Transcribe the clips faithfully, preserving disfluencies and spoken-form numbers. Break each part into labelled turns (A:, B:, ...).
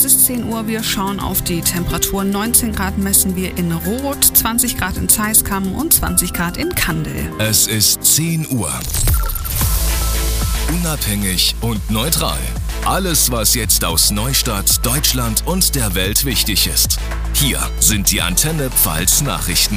A: Es ist zehn Uhr, wir schauen auf die Temperatur. neunzehn Grad messen wir in Roth, zwanzig Grad in Zeiskam und zwanzig Grad in Kandel.
B: Es ist zehn Uhr. Unabhängig und neutral. Alles, was jetzt aus Neustadt, Deutschland und der Welt wichtig ist. Hier sind die Antenne Pfalz Nachrichten.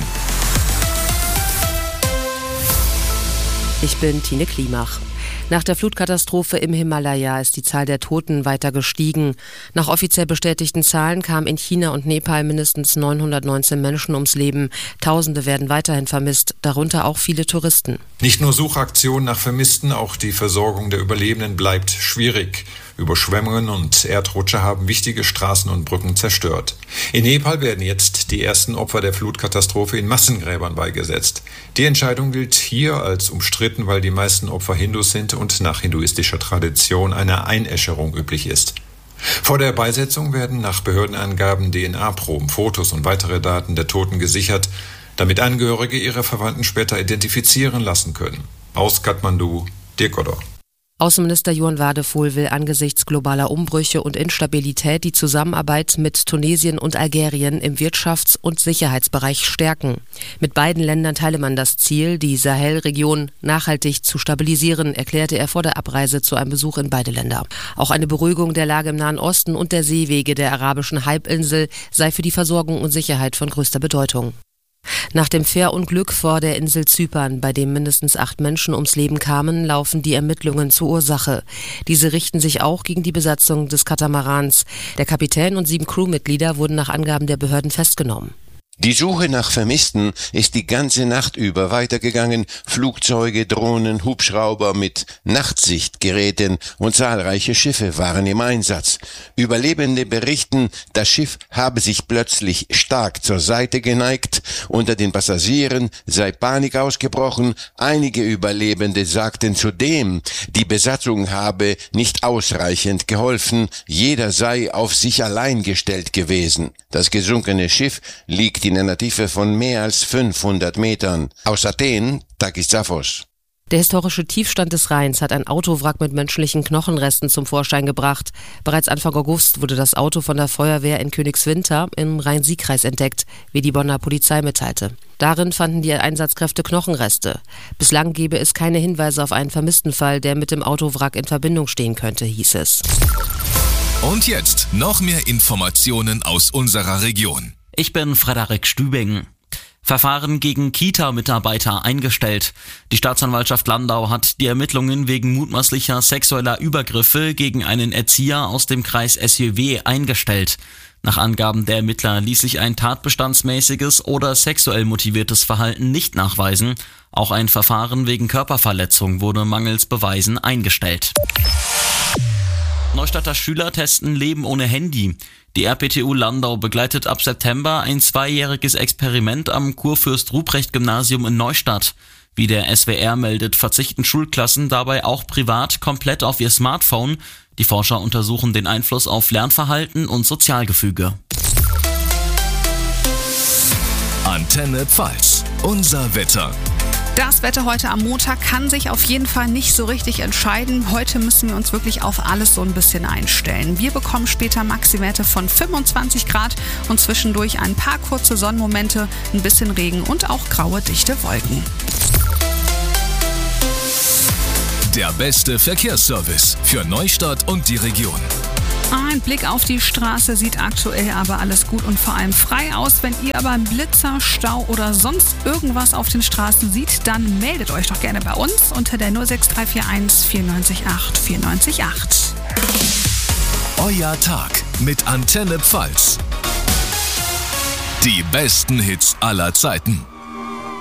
C: Ich bin Tine Klimach. Nach der Flutkatastrophe im Himalaya ist die Zahl der Toten weiter gestiegen. Nach offiziell bestätigten Zahlen kamen in China und Nepal mindestens neunhundertneunzehn Menschen ums Leben. Tausende werden weiterhin vermisst, darunter auch viele Touristen.
D: Nicht nur Suchaktionen nach Vermissten, auch die Versorgung der Überlebenden bleibt schwierig. Überschwemmungen und Erdrutsche haben wichtige Straßen und Brücken zerstört. In Nepal werden jetzt die ersten Opfer der Flutkatastrophe in Massengräbern beigesetzt. Die Entscheidung gilt hier als umstritten, weil die meisten Opfer Hindus sind und nach hinduistischer Tradition eine Einäscherung üblich ist. Vor der Beisetzung werden nach Behördenangaben D N A-Proben, Fotos und weitere Daten der Toten gesichert, damit Angehörige ihre Verwandten später identifizieren lassen können. Aus Kathmandu, Dirk Odor.
C: Außenminister Johann Wadephol will angesichts globaler Umbrüche und Instabilität die Zusammenarbeit mit Tunesien und Algerien im Wirtschafts- und Sicherheitsbereich stärken. Mit beiden Ländern teile man das Ziel, die Sahelregion nachhaltig zu stabilisieren, erklärte er vor der Abreise zu einem Besuch in beide Länder. Auch eine Beruhigung der Lage im Nahen Osten und der Seewege der arabischen Halbinsel sei für die Versorgung und Sicherheit von größter Bedeutung. Nach dem Fährunglück vor der Insel Zypern, bei dem mindestens acht Menschen ums Leben kamen, laufen die Ermittlungen zur Ursache. Diese richten sich auch gegen die Besatzung des Katamarans. Der Kapitän und sieben Crewmitglieder wurden nach Angaben der Behörden festgenommen.
E: Die Suche nach Vermissten ist die ganze Nacht über weitergegangen. Flugzeuge, Drohnen, Hubschrauber mit Nachtsichtgeräten und zahlreiche Schiffe waren im Einsatz. Überlebende berichten, das Schiff habe sich plötzlich stark zur Seite geneigt. Unter den Passagieren sei Panik ausgebrochen. Einige Überlebende sagten zudem, die Besatzung habe nicht ausreichend geholfen. Jeder sei auf sich allein gestellt gewesen. Das gesunkene Schiff liegt in einer Tiefe von mehr als fünfhundert Metern. Aus Athen, Takis Zaphos.
C: Der historische Tiefstand des Rheins hat ein Autowrack mit menschlichen Knochenresten zum Vorschein gebracht. Bereits Anfang August wurde das Auto von der Feuerwehr in Königswinter im Rhein-Sieg-Kreis entdeckt, wie die Bonner Polizei mitteilte. Darin fanden die Einsatzkräfte Knochenreste. Bislang gebe es keine Hinweise auf einen vermissten Fall, der mit dem Autowrack in Verbindung stehen könnte, hieß es.
B: Und jetzt noch mehr Informationen aus unserer Region.
F: Ich bin Frederik Stübing. Verfahren gegen Kita-Mitarbeiter eingestellt. Die Staatsanwaltschaft Landau hat die Ermittlungen wegen mutmaßlicher sexueller Übergriffe gegen einen Erzieher aus dem Kreis S J W eingestellt. Nach Angaben der Ermittler ließ sich ein tatbestandsmäßiges oder sexuell motiviertes Verhalten nicht nachweisen. Auch ein Verfahren wegen Körperverletzung wurde mangels Beweisen eingestellt. Neustadter Schüler testen Leben ohne Handy. Die R P T U Landau begleitet ab September ein zweijähriges Experiment am Kurfürst-Ruprecht-Gymnasium in Neustadt. Wie der S W R meldet, verzichten Schulklassen dabei auch privat komplett auf ihr Smartphone. Die Forscher untersuchen den Einfluss auf Lernverhalten und Sozialgefüge.
B: Antenne Pfalz, unser Wetter.
A: Das Wetter heute am Montag kann sich auf jeden Fall nicht so richtig entscheiden. Heute müssen wir uns wirklich auf alles so ein bisschen einstellen. Wir bekommen später Maxiwerte von fünfundzwanzig Grad und zwischendurch ein paar kurze Sonnenmomente, ein bisschen Regen und auch graue, dichte Wolken.
B: Der beste Verkehrsservice für Neustadt und die Region.
A: Ein Blick auf die Straße sieht aktuell aber alles gut und vor allem frei aus. Wenn ihr aber einen Blitzer, Stau oder sonst irgendwas auf den Straßen seht, dann meldet euch doch gerne bei uns unter der null sechs drei vier eins vier neun acht vier neun acht.
B: Euer Tag mit Antenne Pfalz. Die besten Hits aller Zeiten.